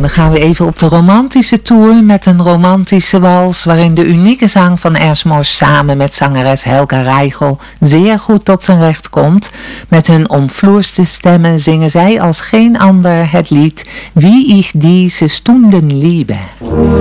dan gaan we even op de romantische tour met een romantische wals waarin de unieke zang van Ersmos samen met zangeres Helga Reichel zeer goed tot zijn recht komt. Met hun omvloerste stemmen zingen zij als geen ander het lied Wie ich diese Stunden liebe.